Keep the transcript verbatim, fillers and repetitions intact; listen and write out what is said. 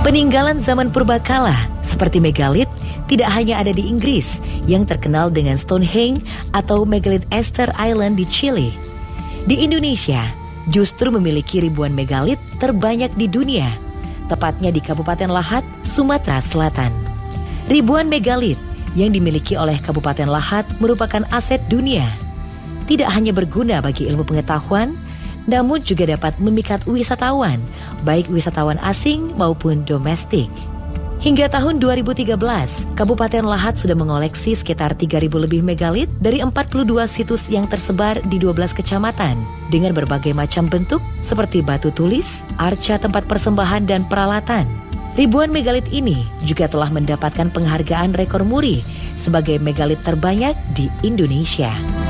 Peninggalan zaman purbakala seperti megalit tidak hanya ada di Inggris yang terkenal dengan Stonehenge atau Megalith Easter Island di Chili. Di Indonesia justru memiliki ribuan megalit terbanyak di dunia, tepatnya di Kabupaten Lahat, Sumatera Selatan. Ribuan megalit yang dimiliki oleh Kabupaten Lahat merupakan aset dunia. Tidak hanya berguna bagi ilmu pengetahuan, namun juga dapat memikat wisatawan, baik wisatawan asing maupun domestik. Hingga tahun dua ribu tiga belas, Kabupaten Lahat sudah mengoleksi sekitar tiga ribu lebih megalit dari empat puluh dua situs yang tersebar di dua belas kecamatan dengan berbagai macam bentuk seperti batu tulis, arca tempat persembahan dan peralatan. Ribuan megalit ini juga telah mendapatkan penghargaan rekor muri sebagai megalit terbanyak di Indonesia.